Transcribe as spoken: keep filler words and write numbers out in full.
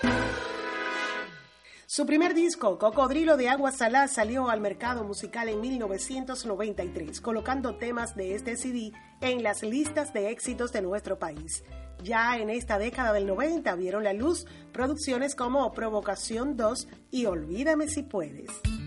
Su primer disco, Cocodrilo de Agua Salá, salió al mercado musical en mil novecientos noventa y tres, colocando temas de este C D en las listas de éxitos de nuestro país. Ya en esta década del noventa vieron la luz producciones como Provocación dos y Olvídame si puedes.